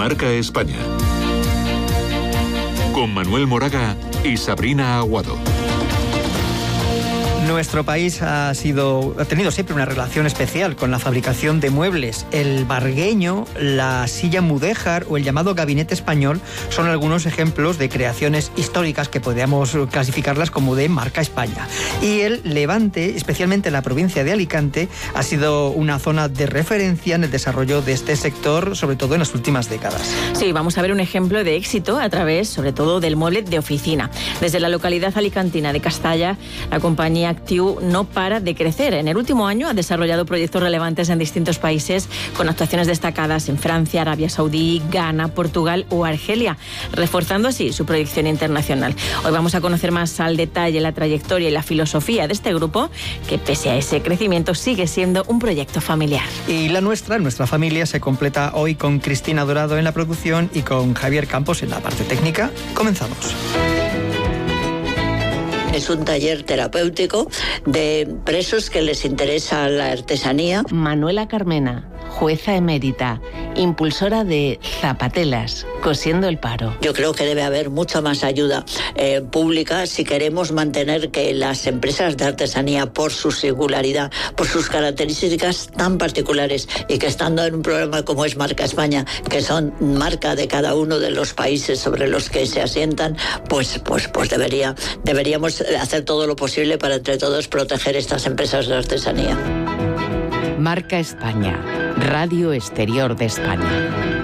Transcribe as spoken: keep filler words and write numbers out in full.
Marca España. Con Manuel Moraga y Sabrina Aguado. Nuestro país ha sido, ha tenido siempre una relación especial con la fabricación de muebles. El bargueño, la silla mudéjar o el llamado gabinete español son algunos ejemplos de creaciones históricas que podríamos clasificarlas como de marca España. Y el Levante, especialmente la provincia de Alicante, ha sido una zona de referencia en el desarrollo de este sector, sobre todo en las últimas décadas. Sí, vamos a ver un ejemplo de éxito a través, sobre todo, del mueble de oficina. Desde la localidad alicantina de Castalla, la compañía Actiu no para de crecer. En el último año ha desarrollado proyectos relevantes en distintos países con actuaciones destacadas en Francia, Arabia Saudí, Ghana, Portugal o Argelia, reforzando así su proyección internacional. Hoy vamos a conocer más al detalle la trayectoria y la filosofía de este grupo, que pese a ese crecimiento sigue siendo un proyecto familiar. Y la nuestra, nuestra familia, se completa hoy con Cristina Dorado en la producción y con Javier Campos en la parte técnica. Comenzamos. Es un taller terapéutico de presos que les interesa la artesanía. Manuela Carmena, jueza emérita, impulsora de Zapatelas, cosiendo el paro. Yo creo que debe haber mucha más ayuda eh, pública si queremos mantener que las empresas de artesanía, por su singularidad, por sus características tan particulares, y que estando en un programa como es Marca España, que son marca de cada uno de los países sobre los que se asientan, pues, pues, pues debería, deberíamos hacer todo lo posible para entre todos proteger estas empresas de artesanía. Marca España, Radio Exterior de España.